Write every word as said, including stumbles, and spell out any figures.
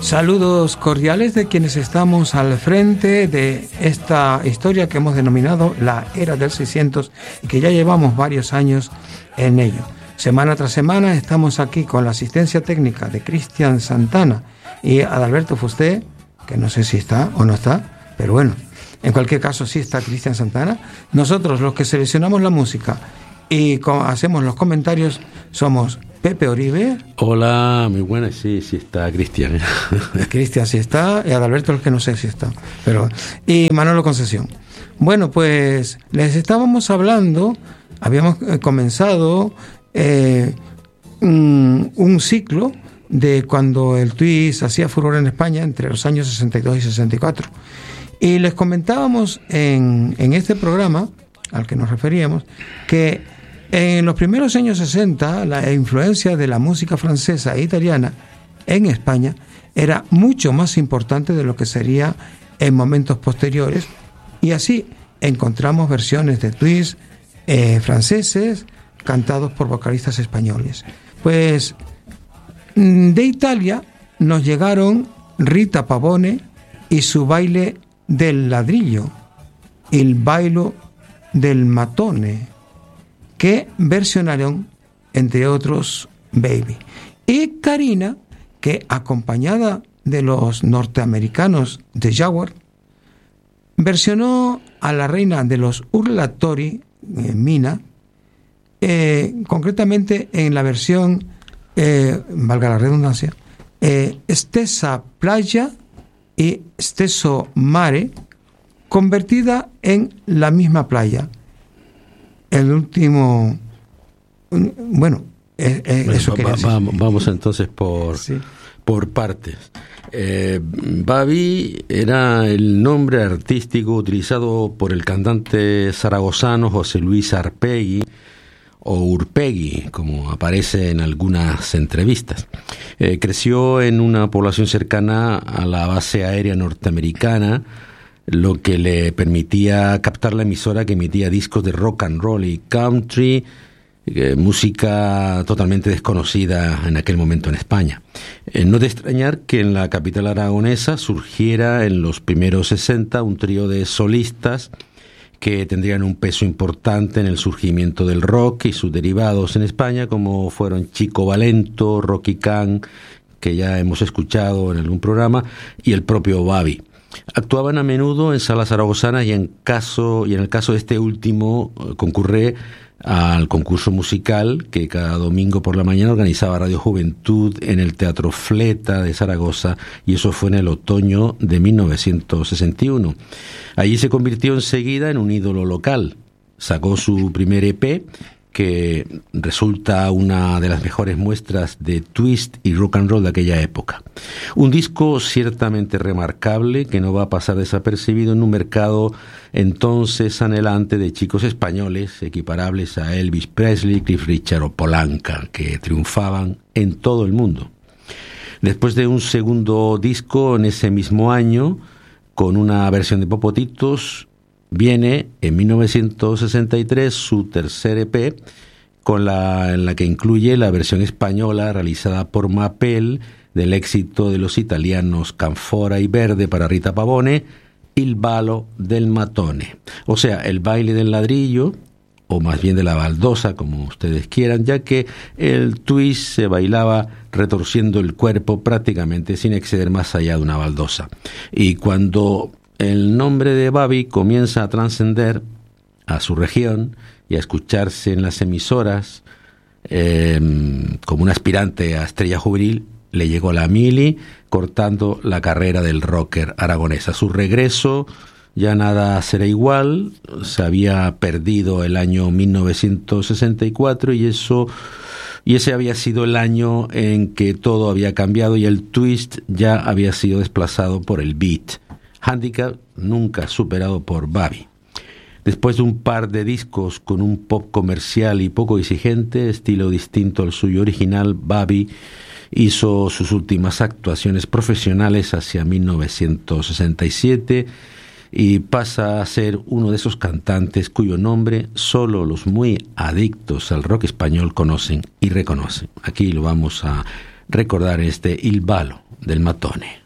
Saludos cordiales de quienes estamos al frente de esta historia que hemos denominado la Era del seiscientos y que ya llevamos varios años en ello. Semana tras semana estamos aquí con la asistencia técnica de Cristian Santana y Adalberto Fusté, que no sé si está o no está, pero bueno, en cualquier caso sí está Cristian Santana. Nosotros los que seleccionamos la música y hacemos los comentarios somos Pepe Oribe. Hola, muy buenas, sí, sí está Cristian. Cristian sí está, y Adalberto el que no sé si está, pero y Manolo Concesión. Bueno, pues les estábamos hablando, habíamos comenzado eh, un, un ciclo de cuando el twist hacía furor en España entre los años sesenta y dos y sesenta y cuatro. Y les comentábamos en, en este programa al que nos referíamos que en los primeros años sesenta, la influencia de la música francesa e italiana en España era mucho más importante de lo que sería en momentos posteriores, y así encontramos versiones de twist eh, franceses cantados por vocalistas españoles. Pues de Italia nos llegaron Rita Pavone y su baile del ladrillo, il bailo del matone, que versionaron, entre otros, Baby. Y Karina, que acompañada de los norteamericanos de Jaguar, versionó a la reina de los Urlatori, eh, Mina, eh, concretamente en la versión, eh, valga la redundancia, eh, Stessa Playa y Stesso Mare, convertida en la misma playa. El último, bueno, eh, eh, bueno eso va, quería decir. Vamos, vamos entonces por, sí. por partes. Eh, Babi era el nombre artístico utilizado por el cantante zaragozano José Luis Arpegui, o Urpegui, como aparece en algunas entrevistas. Eh, creció en una población cercana a la base aérea norteamericana, lo que le permitía captar la emisora que emitía discos de rock and roll y country, eh, música totalmente desconocida en aquel momento en España. Eh, no de extrañar que en la capital aragonesa surgiera en los primeros sesenta un trío de solistas que tendrían un peso importante en el surgimiento del rock y sus derivados en España, como fueron Chico Valento, Rocky Can, que ya hemos escuchado en algún programa, y el propio Babi. Actuaban a menudo en salas zaragozanas y en caso y en el caso de este último concurre al concurso musical que cada domingo por la mañana organizaba Radio Juventud en el Teatro Fleta de Zaragoza, y eso fue en el otoño de mil novecientos sesenta y uno. Allí se convirtió enseguida en un ídolo local. Sacó su primer E P, que resulta una de las mejores muestras de twist y rock and roll de aquella época. Un disco ciertamente remarcable que no va a pasar desapercibido en un mercado entonces anhelante de chicos españoles equiparables a Elvis Presley, Cliff Richard o Polanca, que triunfaban en todo el mundo. Después de un segundo disco en ese mismo año, con una versión de Popotitos, viene en mil novecientos sesenta y tres su tercer E P, con la, en la que incluye la versión española realizada por Mapel del éxito de los italianos Canfora y Verde para Rita Pavone, Il ballo del matone, o sea, el baile del ladrillo, o más bien de la baldosa, como ustedes quieran, ya que el twist se bailaba retorciendo el cuerpo prácticamente sin exceder más allá de una baldosa. Y cuando el nombre de Babi comienza a trascender a su región y a escucharse en las emisoras eh, como un aspirante a estrella juvenil, le llegó la mili, cortando la carrera del rocker aragonés. A su regreso ya nada será igual, se había perdido el año mil novecientos sesenta y cuatro y eso y ese había sido el año en que todo había cambiado y el twist ya había sido desplazado por el beat. Handicap nunca superado por Babi. Después de un par de discos con un pop comercial y poco exigente, estilo distinto al suyo original, Babi hizo sus últimas actuaciones profesionales hacia mil novecientos sesenta y siete y pasa a ser uno de esos cantantes cuyo nombre solo los muy adictos al rock español conocen y reconocen. Aquí lo vamos a recordar, este Il ballo del Matone.